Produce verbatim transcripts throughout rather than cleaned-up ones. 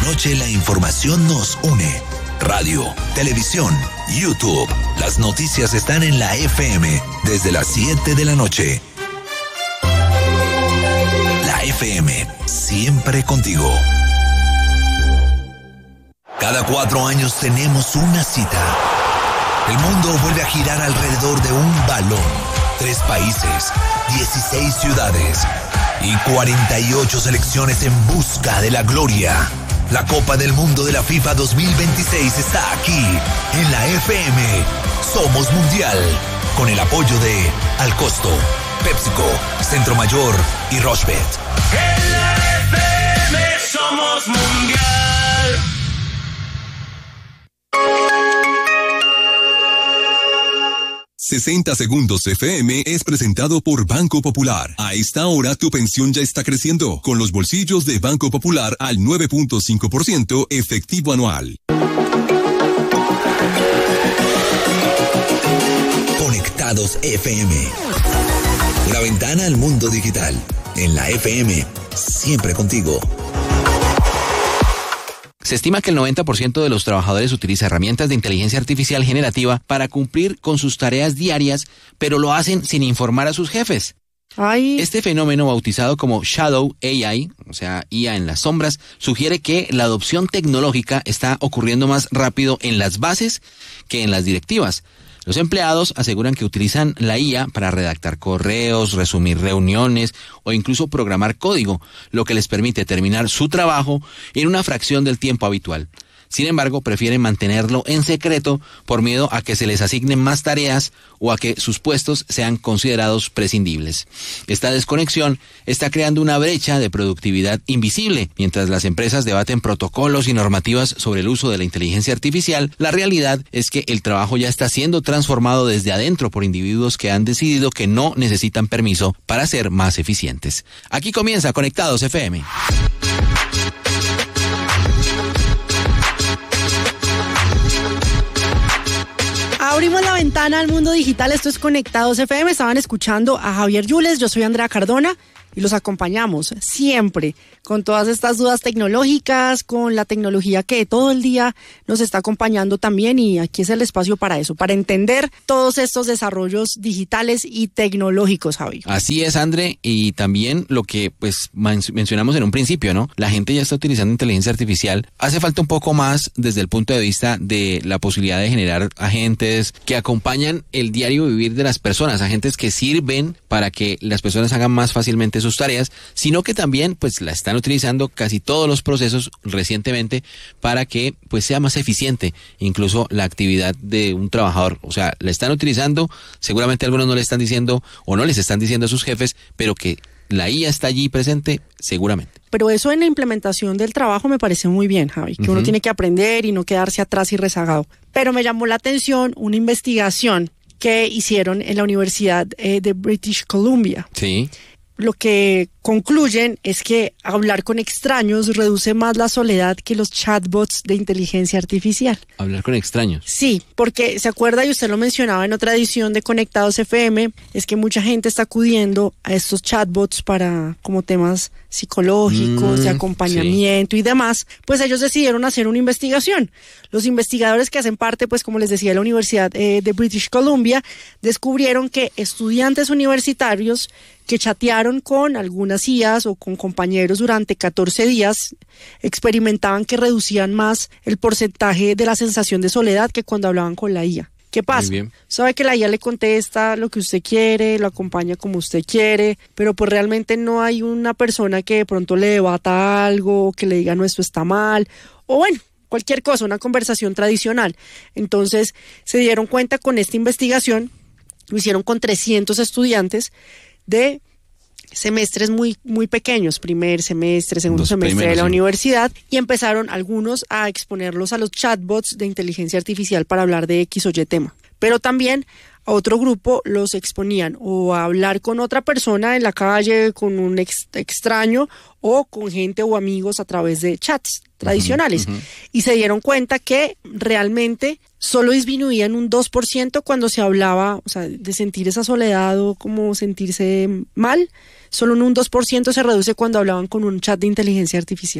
noche la información nos une. Radio, televisión, YouTube. Las noticias están en la F M desde las siete de la noche. La F M, siempre contigo. Cada cuatro años tenemos una cita. El mundo vuelve a girar alrededor de un balón. Tres países, dieciséis ciudades y cuarenta y ocho selecciones en busca de la gloria. La Copa del Mundo de la FIFA dos mil veintiséis está aquí, en la F M. Somos Mundial, con el apoyo de Alcosto, PepsiCo, Centro Mayor y Rochebet. En la F M somos Mundial. sesenta Segundos F M es presentado por Banco Popular. A esta hora tu pensión ya está creciendo, con los bolsillos de Banco Popular al nueve punto cinco por ciento efectivo anual. Conectados F M. Una ventana al mundo digital. En la F M, siempre contigo. Se estima que el noventa por ciento de los trabajadores utiliza herramientas de inteligencia artificial generativa para cumplir con sus tareas diarias, pero lo hacen sin informar a sus jefes. Ay. Este fenómeno, bautizado como Shadow A I, o sea, I A en las sombras, sugiere que la adopción tecnológica está ocurriendo más rápido en las bases que en las directivas. Los empleados aseguran que utilizan la I A para redactar correos, resumir reuniones o incluso programar código, lo que les permite terminar su trabajo en una fracción del tiempo habitual. Sin embargo, prefieren mantenerlo en secreto por miedo a que se les asignen más tareas o a que sus puestos sean considerados prescindibles. Esta desconexión está creando una brecha de productividad invisible. Mientras las empresas debaten protocolos y normativas sobre el uso de la inteligencia artificial, la realidad es que el trabajo ya está siendo transformado desde adentro por individuos que han decidido que no necesitan permiso para ser más eficientes. Aquí comienza Conectados F M. Abrimos la ventana al mundo digital, esto es Conectados F M, estaban escuchando a Javier Yules, yo soy Andrea Cardona y los acompañamos siempre con todas estas dudas tecnológicas, con la tecnología que todo el día nos está acompañando también, y aquí es el espacio para eso, para entender todos estos desarrollos digitales y tecnológicos, Javi. Así es, André, y también lo que pues mencionamos en un principio, ¿no? La gente ya está utilizando inteligencia artificial. Hace falta un poco más desde el punto de vista de la posibilidad de generar agentes que acompañan el diario vivir de las personas, agentes que sirven para que las personas hagan más fácilmente sus tareas, sino que también pues la están utilizando casi todos los procesos recientemente para que pues sea más eficiente incluso la actividad de un trabajador. O sea, la están utilizando, seguramente algunos no le están diciendo o no les están diciendo a sus jefes, pero que la I A está allí presente seguramente. Pero eso en la implementación del trabajo me parece muy bien, Javi, que uh-huh. uno tiene que aprender y no quedarse atrás y rezagado. Pero me llamó la atención una investigación que hicieron en la Universidad eh, de British Columbia. Sí. Lo que concluyen es que hablar con extraños reduce más la soledad que los chatbots de inteligencia artificial. ¿Hablar con extraños? Sí, porque se acuerda, y usted lo mencionaba en otra edición de Conectados F M, es que mucha gente está acudiendo a estos chatbots para como temas psicológicos, mm, de acompañamiento, sí, y demás. Pues ellos decidieron hacer una investigación. Los investigadores que hacen parte, pues como les decía, de la Universidad eh, de British Columbia, descubrieron que estudiantes universitarios que chatearon con algunas I As o con compañeros durante catorce días experimentaban que reducían más el porcentaje de la sensación de soledad que cuando hablaban con la I A. ¿Qué pasa? Sabe que la I A le contesta lo que usted quiere, lo acompaña como usted quiere, pero pues realmente no hay una persona que de pronto le debata algo, que le diga no, esto está mal, o bueno, cualquier cosa, una conversación tradicional. Entonces se dieron cuenta con esta investigación, lo hicieron con trescientos estudiantes de semestres muy muy pequeños, primer semestre, segundo Dos semestre primeros, de la sí. universidad, y empezaron algunos a exponerlos a los chatbots de inteligencia artificial para hablar de X o Y tema. Pero también a otro grupo los exponían o a hablar con otra persona en la calle, con un ex- extraño o con gente o amigos a través de chats tradicionales. Uh-huh, uh-huh. Y se dieron cuenta que realmente solo disminuían un dos por ciento cuando se hablaba, o sea, de sentir esa soledad o como sentirse mal. Solo en un dos por ciento se reduce cuando hablaban con un chat de inteligencia artificial.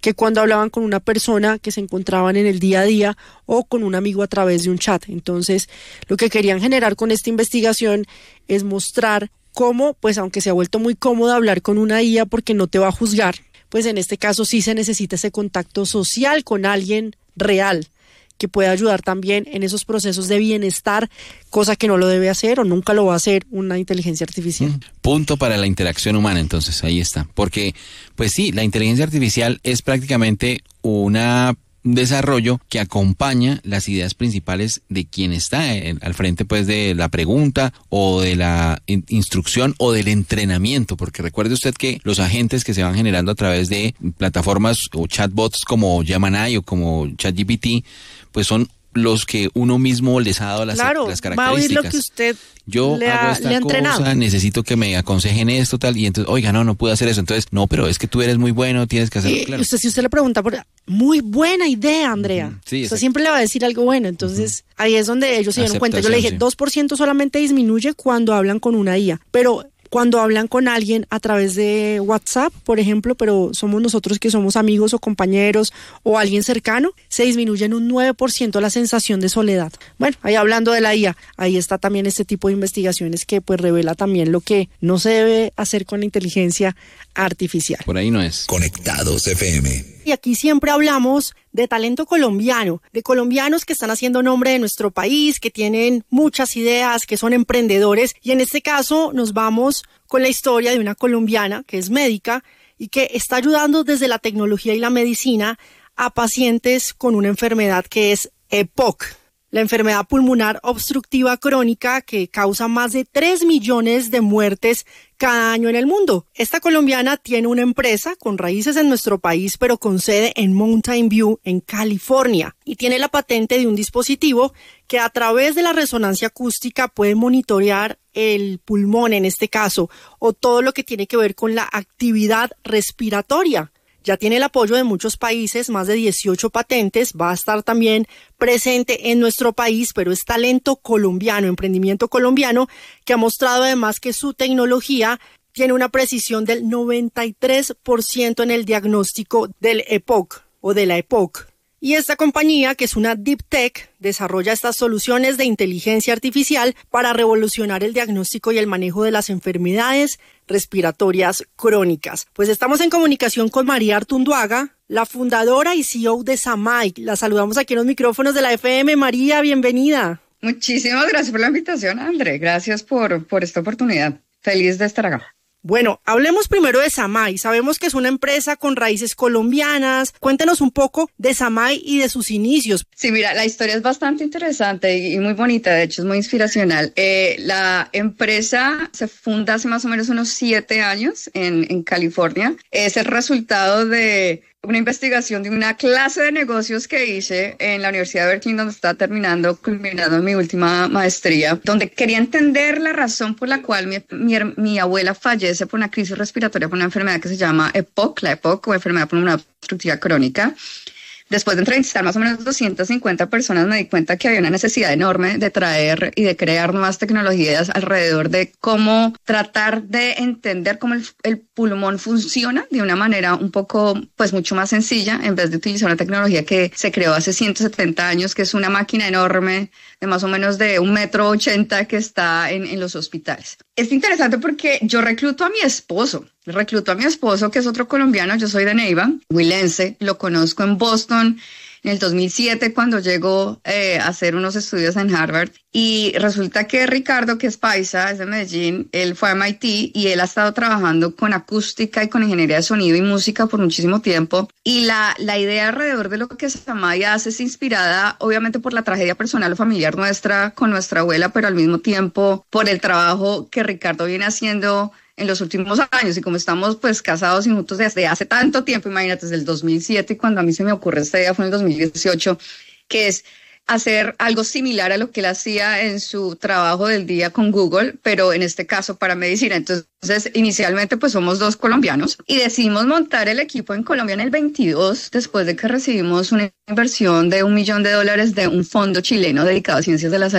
que cuando hablaban con una persona que se encontraban en el día a día o con un amigo a través de un chat. Entonces, lo que querían generar con esta investigación es mostrar cómo, pues aunque se ha vuelto muy cómodo hablar con una I A porque no te va a juzgar, pues en este caso sí se necesita ese contacto social con alguien real, que pueda ayudar también en esos procesos de bienestar, cosa que no lo debe hacer o nunca lo va a hacer una inteligencia artificial. Mm, punto para la interacción humana, entonces, ahí está. Porque, pues sí, la inteligencia artificial es prácticamente una un desarrollo que acompaña las ideas principales de quien está en, al frente pues de la pregunta o de la in, instrucción o del entrenamiento, porque recuerde usted que los agentes que se van generando a través de plataformas o chatbots como Gemini o como ChatGPT, pues son los que uno mismo les ha dado las, claro, las características. Va a oír lo que usted Yo le hago ha, esta le ha cosa, entrenado. Necesito que me aconsejen esto, tal, y entonces, oiga, no, no pude hacer eso. Entonces, no, pero es que tú eres muy bueno, tienes que hacerlo, Y claro. usted, si usted le pregunta, por muy buena idea, Andrea. Uh-huh. Sí, usted siempre le va a decir algo bueno. Entonces, uh-huh. ahí es donde ellos se dieron cuenta. Yo le dije, sí. dos por ciento solamente disminuye cuando hablan con una I A, pero cuando hablan con alguien a través de WhatsApp, por ejemplo, pero somos nosotros que somos amigos o compañeros o alguien cercano, se disminuye en un nueve por ciento la sensación de soledad. Bueno, ahí hablando de la I A, ahí está también este tipo de investigaciones que pues revela también lo que no se debe hacer con la inteligencia artificial. Por ahí no es. Conectados F M. Y aquí siempre hablamos de talento colombiano, de colombianos que están haciendo nombre de nuestro país, que tienen muchas ideas, que son emprendedores. Y en este caso nos vamos con la historia de una colombiana que es médica y que está ayudando desde la tecnología y la medicina a pacientes con una enfermedad que es E P O C. La enfermedad pulmonar obstructiva crónica que causa más de tres millones de muertes cada año en el mundo. Esta colombiana tiene una empresa con raíces en nuestro país, pero con sede en Mountain View, en California, y tiene la patente de un dispositivo que a través de la resonancia acústica puede monitorear el pulmón en este caso, o todo lo que tiene que ver con la actividad respiratoria. Ya tiene el apoyo de muchos países, más de dieciocho patentes, va a estar también presente en nuestro país, pero es talento colombiano, emprendimiento colombiano, que ha mostrado además que su tecnología tiene una precisión del noventa y tres por ciento en el diagnóstico del E P O C o de la E P O C. Y esta compañía, que es una Deep Tech, desarrolla estas soluciones de inteligencia artificial para revolucionar el diagnóstico y el manejo de las enfermedades respiratorias crónicas. Pues estamos en comunicación con María Artunduaga, la fundadora y C E O de Samai. La saludamos aquí en los micrófonos de la F M. María, bienvenida. Muchísimas gracias por la invitación, André. Gracias por, por esta oportunidad. Feliz de estar acá. Bueno, hablemos primero de Samai. Sabemos que es una empresa con raíces colombianas. Cuéntenos un poco de Samai y de sus inicios. Sí, mira, la historia es bastante interesante y muy bonita, de hecho es muy inspiracional. Eh, la empresa se funda hace más o menos unos siete años en, en California. Es el resultado de una investigación de una clase de negocios que hice en la Universidad de Berkeley, donde estaba terminando, culminando mi última maestría, donde quería entender la razón por la cual mi, mi, mi abuela fallece por una crisis respiratoria, por una enfermedad que se llama E P O C, la E P O C o enfermedad pulmonar obstructiva crónica. Después de entrevistar más o menos doscientas cincuenta personas, me di cuenta que había una necesidad enorme de traer y de crear nuevas tecnologías alrededor de cómo tratar de entender cómo el, el pulmón funciona de una manera un poco, pues mucho más sencilla, en vez de utilizar una tecnología que se creó hace ciento setenta años, que es una máquina enorme de más o menos de un metro ochenta que está en, en los hospitales. Es interesante porque yo recluto a mi esposo. Recluto a mi esposo, que es otro colombiano. Yo soy de Neiva, huilense. Lo conozco en Boston en el dos mil siete cuando llegó eh, a hacer unos estudios en Harvard. Y resulta que Ricardo, que es paisa, es de Medellín, él fue a M I T y él ha estado trabajando con acústica y con ingeniería de sonido y música por muchísimo tiempo. Y la, la idea alrededor de lo que Samai hace es inspirada obviamente por la tragedia personal o familiar nuestra con nuestra abuela, pero al mismo tiempo por el trabajo que Ricardo viene haciendo en los últimos años. Y como estamos pues casados y juntos desde hace tanto tiempo, imagínate, desde el dos mil siete, y cuando a mí se me ocurre esta idea fue en el dos mil dieciocho, que es hacer algo similar a lo que él hacía en su trabajo del día con Google, pero en este caso para medicina. Entonces, inicialmente pues somos dos colombianos y decidimos montar el equipo en Colombia en el veintidós, después de que recibimos una inversión de un millón de dólares de un fondo chileno dedicado a ciencias de la salud.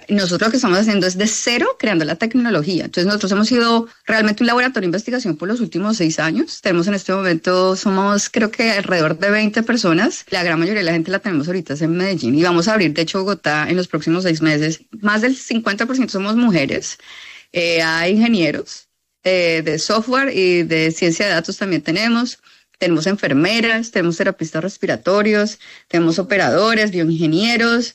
nosotros lo que estamos haciendo es de cero creando la tecnología. Entonces nosotros hemos sido realmente un laboratorio de investigación por los últimos seis años. Tenemos en este momento, somos creo que alrededor de veinte personas. La gran mayoría de la gente la tenemos ahorita en Medellín y vamos a abrir de hecho Bogotá en los próximos seis meses. Más del cincuenta por ciento somos mujeres. Eh, hay ingenieros eh, de software y de ciencia de datos también tenemos. Tenemos enfermeras, tenemos terapistas respiratorios, tenemos operadores, bioingenieros,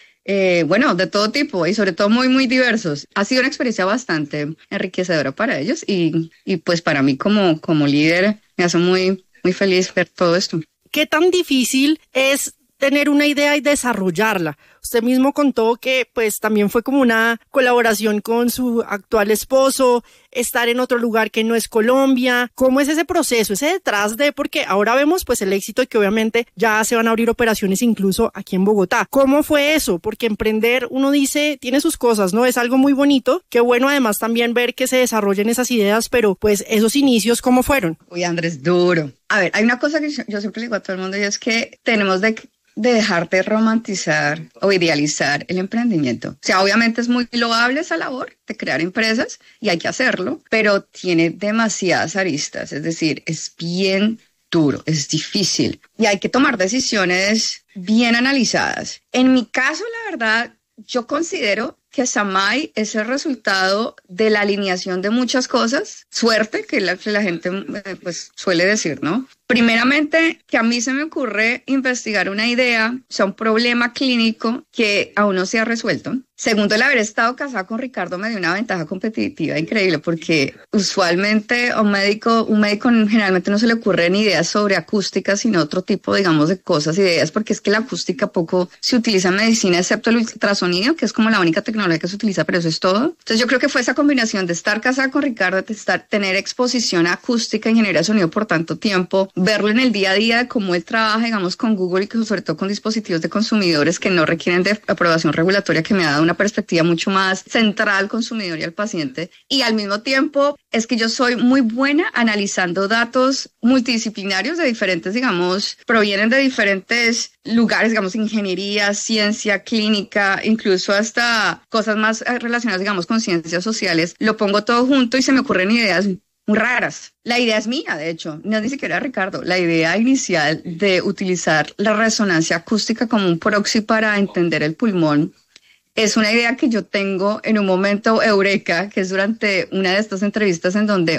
eh, bueno, de todo tipo y sobre todo muy, muy diversos. Ha sido una experiencia bastante enriquecedora para ellos y, y pues para mí como, como líder me hace muy, muy feliz ver todo esto. ¿Qué tan difícil es tener una idea y desarrollarla? Usted mismo contó que pues también fue como una colaboración con su actual esposo, estar en otro lugar que no es Colombia. ¿Cómo es ese proceso, ese detrás de? Porque ahora vemos pues el éxito y que obviamente ya se van a abrir operaciones incluso aquí en Bogotá. ¿Cómo fue eso? Porque emprender, uno dice, tiene sus cosas, ¿no? Es algo muy bonito. Qué bueno además también ver que se desarrollen esas ideas, pero pues esos inicios, ¿cómo fueron? Uy, Andrés, duro. A ver, hay una cosa que yo, yo siempre le digo a todo el mundo y es que tenemos de... de dejar de romantizar o idealizar el emprendimiento. O sea, obviamente es muy loable esa labor de crear empresas y hay que hacerlo, pero tiene demasiadas aristas, es decir, es bien duro, es difícil y hay que tomar decisiones bien analizadas. En mi caso, la verdad, yo considero que Samay es el resultado de la alineación de muchas cosas, suerte, que la, que la gente pues, suele decir, ¿no? Primeramente, que a mí se me ocurre investigar una idea, o sea, un problema clínico que aún no se ha resuelto. Segundo, el haber estado casada con Ricardo me dio una ventaja competitiva increíble porque usualmente a un médico, un médico generalmente no se le ocurren ideas sobre acústica, sino otro tipo, digamos, de cosas, ideas, porque es que la acústica poco se utiliza en medicina, excepto el ultrasonido, que es como la única tecnología que se utiliza, pero eso es todo. Entonces yo creo que fue esa combinación de estar casada con Ricardo, de estar, tener exposición acústica, ingeniería de sonido por tanto tiempo, verlo en el día a día de cómo él trabaja, digamos, con Google y sobre todo con dispositivos de consumidores que no requieren de aprobación regulatoria, que me ha dado una perspectiva mucho más central al consumidor y al paciente. Y al mismo tiempo es que yo soy muy buena analizando datos multidisciplinarios de diferentes, digamos, provienen de diferentes lugares, digamos, ingeniería, ciencia, clínica, incluso hasta cosas más relacionadas, digamos, con ciencias sociales. Lo pongo todo junto y se me ocurren ideas muy raras. La idea es mía, de hecho, no es ni siquiera Ricardo. La idea inicial de utilizar la resonancia acústica como un proxy para entender el pulmón es una idea que yo tengo en un momento eureka, que es durante una de estas entrevistas en donde